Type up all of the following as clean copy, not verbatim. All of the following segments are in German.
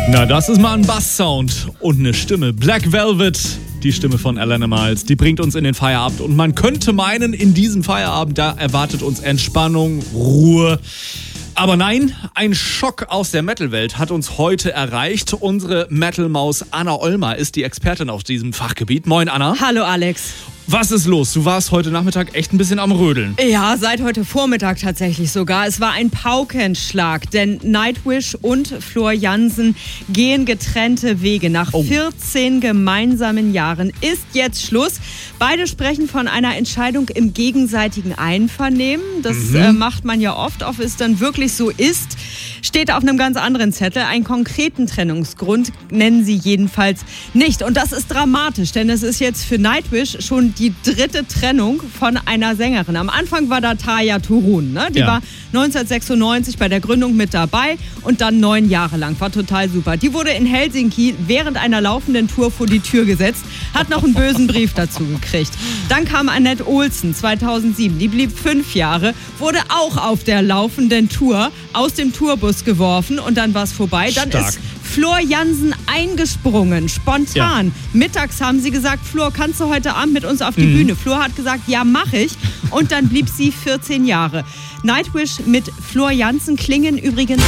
Na, das ist mal ein Basssound und eine Stimme. Black Velvet, die Stimme von Alana Miles, die bringt uns in den Feierabend. Und man könnte meinen, in diesem Feierabend, da erwartet uns Entspannung, Ruhe. Aber nein, ein Schock aus der Metal-Welt hat uns heute erreicht. Unsere Metal-Maus Anna Ollmer ist die Expertin auf diesem Fachgebiet. Moin, Anna. Hallo, Alex. Was ist los? Du warst heute Nachmittag echt ein bisschen am Rödeln. Ja, seit heute Vormittag tatsächlich sogar. Es war ein Paukenschlag, denn Nightwish und Floor Jansen gehen getrennte Wege. Nach 14 gemeinsamen Jahren ist jetzt Schluss. Beide sprechen von einer Entscheidung im gegenseitigen Einvernehmen. Das macht man ja oft, ob es dann wirklich so ist. Steht auf einem ganz anderen Zettel. Einen konkreten Trennungsgrund nennen sie jedenfalls nicht. Und das ist dramatisch, denn es ist jetzt für Nightwish schon die dritte Trennung von einer Sängerin. Am Anfang war da Tarja Turunen, ne? Die war 1996 bei der Gründung mit dabei und dann 9 Jahre lang. War total super. Die wurde in Helsinki während einer laufenden Tour vor die Tür gesetzt, hat noch einen bösen Brief dazu gekriegt. Dann kam Annette Olsen 2007. Die blieb 5 Jahre, wurde auch auf der laufenden Tour aus dem Tourbus geworfen und dann war es vorbei. Dann ist Floor Jansen eingesprungen, spontan. Ja. Mittags haben sie gesagt, Floor, kannst du heute Abend mit uns auf die Bühne? Floor hat gesagt, ja, mach ich. Und dann blieb sie 14 Jahre. Nightwish mit Floor Jansen klingen übrigens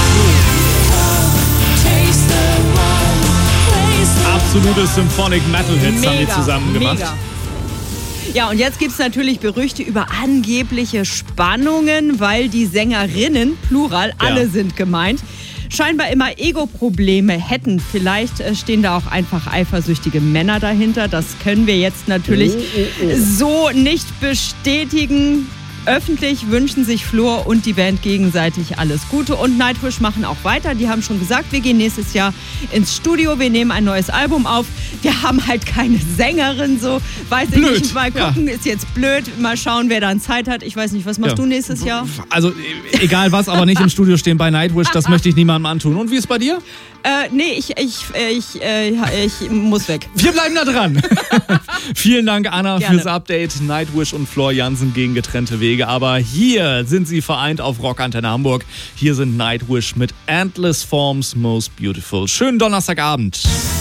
absolute Symphonic Metal Hits haben die zusammen gemacht. Mega. Ja, und jetzt gibt es natürlich Gerüchte über angebliche Spannungen, weil die Sängerinnen, Plural, alle sind gemeint, scheinbar immer Ego-Probleme hätten. Vielleicht stehen da auch einfach eifersüchtige Männer dahinter. Das können wir jetzt natürlich so nicht bestätigen. Öffentlich wünschen sich Floor und die Band gegenseitig alles Gute. Und Nightwish machen auch weiter. Die haben schon gesagt, wir gehen nächstes Jahr ins Studio. Wir nehmen ein neues Album auf. Wir haben halt keine Sängerin, so. Weiß ich nicht, mal gucken, ist jetzt blöd. Mal schauen, wer dann Zeit hat. Ich weiß nicht, was machst du nächstes Jahr? Also, egal was, aber nicht im Studio stehen bei Nightwish. Das möchte ich niemandem antun. Und wie ist es bei dir? Nee, ich muss weg. Wir bleiben da dran. Vielen Dank, Anna, fürs Update. Nightwish und Floor Jansen gehen getrennte Wege. Aber hier sind sie vereint auf Rockantenne Hamburg. Hier sind Nightwish mit Endless Forms Most Beautiful. Schönen Donnerstagabend.